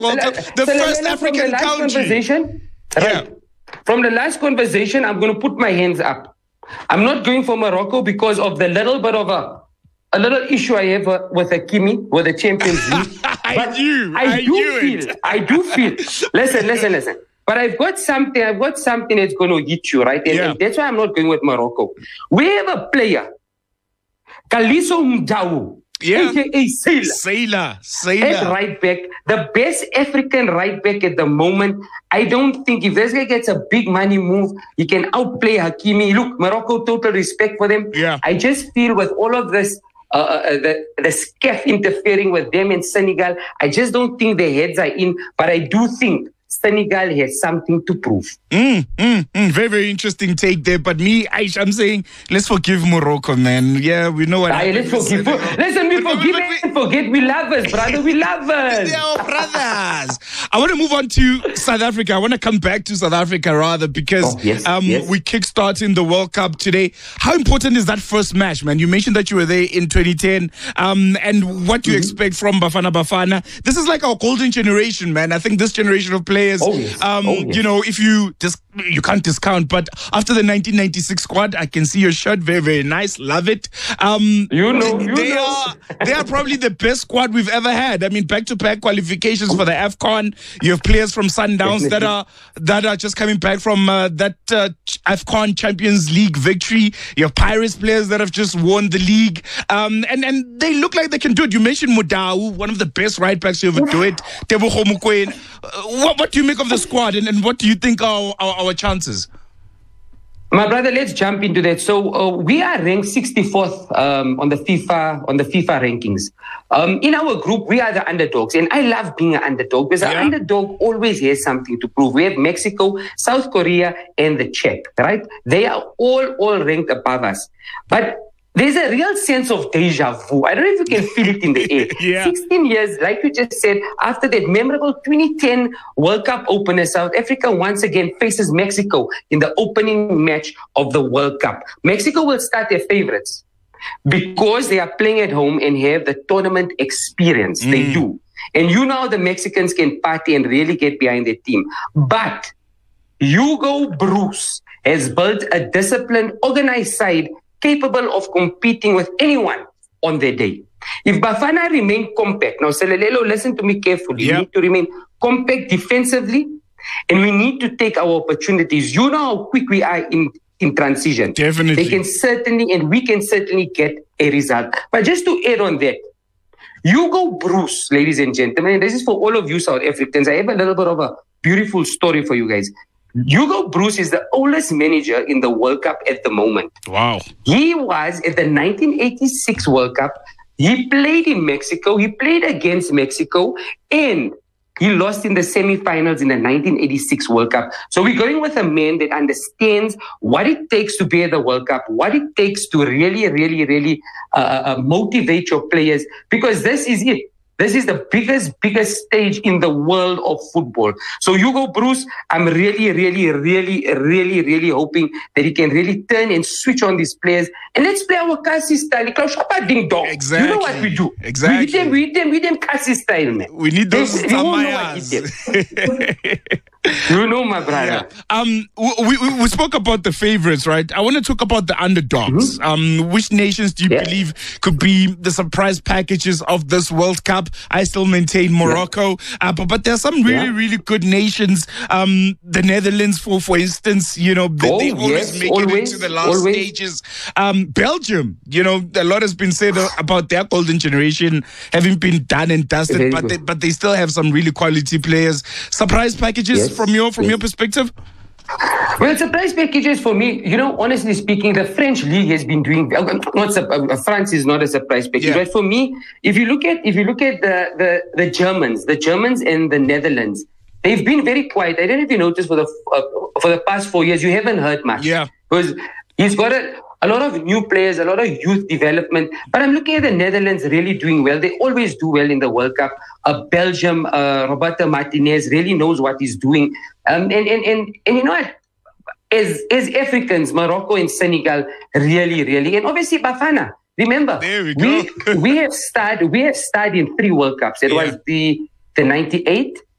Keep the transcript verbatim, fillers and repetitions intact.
World Cup, the so first from African the last country. Conversation, right. Yeah. From the last conversation, I'm going to put my hands up. I'm not going for Morocco because of the little bit of a, a little issue I have uh, with Hakimi, with the Champions League. I but knew, I, I do knew feel, it. I do feel. Listen, listen, listen. But I've got something, I've got something that's going to hit you, right? And, Yeah. and that's why I'm not going with Morocco. We have a player, Kaliso Mdawu, Yeah. A K A Sailor. Sailor, At Sailor. right back, the best African right back at the moment. I don't think if this guy gets a big money move, he can outplay Hakimi. Look, Morocco, total respect for them. Yeah. I just feel with all of this, uh, uh, the, the S C A F interfering with them in Senegal, I just don't think their heads are in. But I do think Senegal has something to prove. Mm, mm, mm. Very, very interesting take there. But me, Aish, I'm saying, let's forgive Morocco, man. Yeah, we know what Aye, happened. let's forgive. Listen, we But- forgive but- and forget. We love us, brother. We love us. They're our brothers. I want to move on to South Africa. I want to come back to South Africa rather because Oh, yes, um, yes. we kickstarting the World Cup today. How important is that first match, man? You mentioned that you were there in twenty ten, um, and what do you Mm-hmm. expect from Bafana Bafana? This is like our golden generation, man. I think this generation of players, Oh, yes. um, Oh, yes. you know, if you dis- you can't discount, but after the nineteen ninety-six squad, I can see your shirt, very, very nice, love it. Um, You know, you they know. are they are probably the best squad we've ever had. I mean, back-to-back qualifications for the AFCON. You have players from Sundowns that are that are just coming back from uh, that uh, AFCON Champions League victory. You have Pirates players that have just won the league, um, and and they look like they can do it. You mentioned Mudau, one of the best right backs to ever do it. Tebogo Mokoena. Uh, what what do you make of the squad, and, and what do you think are our, our chances? My brother, let's jump into that. So uh, we are ranked sixty-fourth um, on the FIFA on the FIFA rankings. Um, in our group, we are the underdogs, and I love being an underdog because Yeah. an underdog always has something to prove. We have Mexico, South Korea, and the Czech. Right? They are all all ranked above us, but there's a real sense of deja vu. I don't know if you can feel it in the air. Yeah. sixteen years, like you just said, after that memorable twenty ten World Cup opener, South Africa once again faces Mexico in the opening match of the World Cup. Mexico will start their favorites because they are playing at home and have the tournament experience. Mm. They do. And you know the Mexicans can party and really get behind their team. But Hugo Bruce has built a disciplined, organized side capable of competing with anyone on their day. If Bafana remain compact, now Selelelo, listen to me carefully. Yep. We need to remain compact defensively, and we need to take our opportunities. You know how quick we are in, in transition. Definitely. They can certainly, and we can certainly get a result. But just to add on that, Hugo Bruce, ladies and gentlemen, and this is for all of you South Africans. I have a little bit of a beautiful story for you guys. Hugo Bruce is the oldest manager in the World Cup at the moment. Wow. He was at the nineteen eighty-six World Cup. He played in Mexico. He played against Mexico, and he lost in the semifinals in the nineteen eighty-six World Cup. So we're going with a man that understands what it takes to be at the World Cup, what it takes to really, really, really uh, uh, motivate your players, because this is it. This is the biggest, biggest stage in the world of football. So Hugo Bruce, I'm really, really, really, really, really hoping that he can really turn and switch on these players. And let's play our Kasi style. Klaus Schwab ding dong. Exactly. You know what we do. Exactly. We hit them, we hit them, we hit them Kasi style, man. We need those They- they all know what Samayas. hit them. You know, my brother. Um, we, we we spoke about the favorites, right? I want to talk about the underdogs. Um, which nations do you Yeah. believe could be the surprise packages of this World Cup? I still maintain Morocco, uh, but but there are some really Yeah. really good nations. Um, the Netherlands, for for instance, you know they, Oh, they always yes, make always, it into the last always. stages. Um, Belgium, you know, a lot has been said about their golden generation having been done and dusted, Very but good. they, but they still have some really quality players. Surprise packages Yes, from your from yes. your perspective? Well, surprise packages for me, you know, honestly speaking, the French league has been doing uh, not sur- uh, France is not a surprise package, Yeah. but for me, if you look at if you look at the, the the Germans, the Germans and the Netherlands, they've been very quiet. I don't know if you noticed for the uh, for the past four years, you haven't heard much. Yeah. because he's got a. A lot of new players, a lot of youth development. But I'm looking at the Netherlands really doing well. They always do well in the World Cup. Uh, Belgium, uh, Roberto Martinez really knows what he's doing. Um, and, and, and, and you know what? As, as Africans, Morocco and Senegal, really, really. And obviously Bafana. Remember, There we we, go. we have started we have started in three World Cups. It Yeah. was the the ninety-eight,